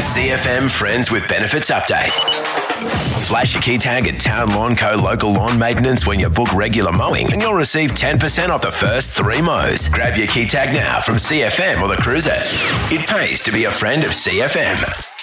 CFM Friends with Benefits update. Flash your key tag at Town Lawn Co. Local Lawn Maintenance when you book regular mowing and you'll receive 10% off the first 3 mows. Grab your key tag now from CFM or the Cruiser. It pays to be a friend of CFM.